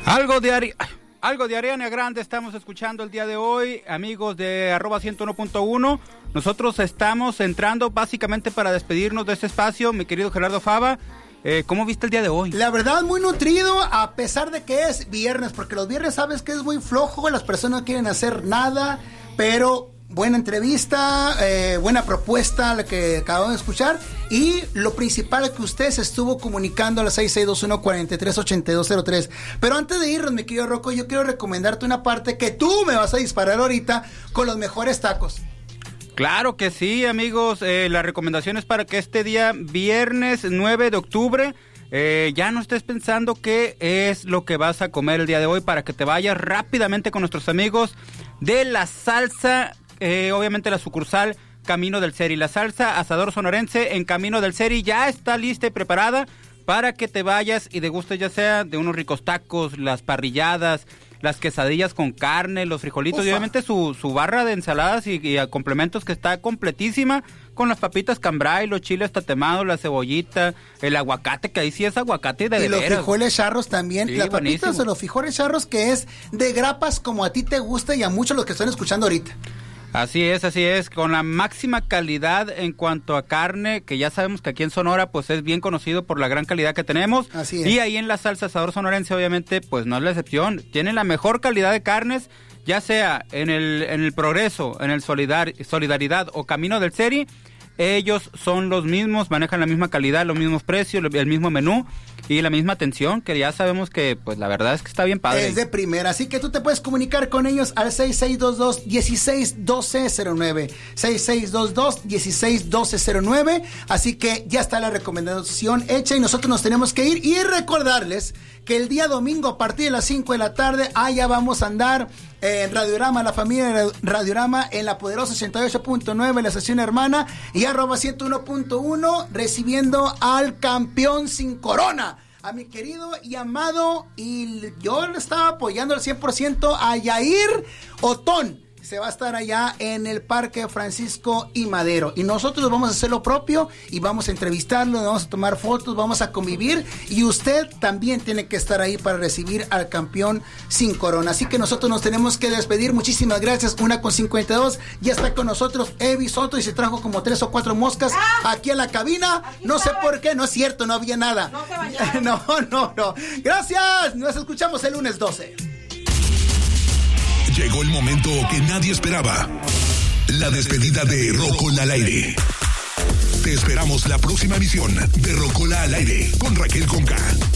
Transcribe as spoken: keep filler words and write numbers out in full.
Algo de Ari... Algo de Ariana Grande estamos escuchando el día de hoy, amigos de arroba ciento uno punto uno. Nosotros estamos entrando básicamente para despedirnos de este espacio, mi querido Gerardo Fava. Eh, ¿Cómo viste el día de hoy? La verdad, muy nutrido, a pesar de que es viernes, porque los viernes sabes que es muy flojo, las personas no quieren hacer nada, pero buena entrevista, eh, buena propuesta la que acabamos de escuchar, y lo principal es que usted se estuvo comunicando a las seis seis dos uno, cuatro tres ocho dos cero tres. Pero antes de irnos, mi querido Rocco, yo quiero recomendarte una parte que tú me vas a disparar ahorita con los mejores tacos. Claro que sí, amigos, eh, la recomendación es para que este día, viernes nueve de octubre, eh, ya no estés pensando qué es lo que vas a comer el día de hoy, para que te vayas rápidamente con nuestros amigos de La Salsa, eh, obviamente la sucursal Camino del Seri. La Salsa Asador Sonorense en Camino del Seri ya está lista y preparada para que te vayas y degustes ya sea de unos ricos tacos, las parrilladas, las quesadillas con carne, los frijolitos. Ufa. Y obviamente su, su barra de ensaladas y, y complementos que está completísima, con las papitas cambray, los chiles tatemados, la cebollita, el aguacate, que ahí sí es aguacate de Y veras. los frijoles charros también, sí, las papitas buenísimo. de los frijoles charros, que es de grapas como a ti te gusta y a muchos los que están escuchando ahorita. Así es, así es, con la máxima calidad en cuanto a carne, que ya sabemos que aquí en Sonora pues es bien conocido por la gran calidad que tenemos. Así es. Y ahí en La Salsa Asador Sonorense obviamente pues no es la excepción, tienen la mejor calidad de carnes, ya sea en el en el Progreso, en el Solidar, Solidaridad o Camino del Seri. Ellos son los mismos, manejan la misma calidad, los mismos precios, el mismo menú y la misma atención, que ya sabemos que pues la verdad es que está bien padre. Es de primera, así que tú te puedes comunicar con ellos al seis seis dos dos, uno seis uno dos cero nueve, seis seis dos dos, uno seis uno dos cero nueve, así que ya está la recomendación hecha y nosotros nos tenemos que ir, y recordarles que el día domingo a partir de las cinco de la tarde, allá vamos a andar en Radiorama, la familia de Radiorama, en la poderosa ochenta y ocho punto nueve, la estación hermana, y arroba ciento uno punto uno, recibiendo al campeón sin corona, a mi querido y amado, y yo le estaba apoyando al cien por ciento a Yair Otón. Se va a estar allá en el Parque Francisco y Madero, y nosotros vamos a hacer lo propio y vamos a entrevistarlo, vamos a tomar fotos, vamos a convivir, y usted también tiene que estar ahí para recibir al campeón sin corona. Así que nosotros nos tenemos que despedir. Muchísimas gracias. Una con cincuenta y dos, ya está con nosotros Evi Soto y se trajo como tres o cuatro moscas aquí a la cabina. No sé por qué, no es cierto, no había nada. No se bañaron. No, no, no. Gracias. Nos escuchamos el lunes doce. Llegó el momento que nadie esperaba. La despedida de Rocola al aire. Te esperamos la próxima emisión de Rocola al aire con Raquel Conca.